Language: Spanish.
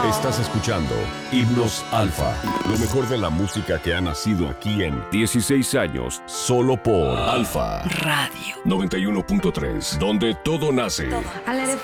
Estás escuchando Himnos Alfa, lo mejor de la música que ha nacido aquí en 16 años, solo por Alfa Radio 91.3, donde todo nace. Al aire